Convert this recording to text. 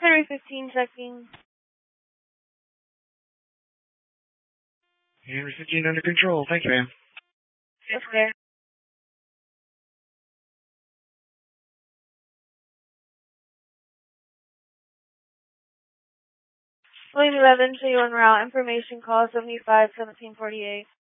Henry 15 checking. Henry 15 under control. Thank you, ma'am. Okay. William 11, show you on route. Information call 75-1748.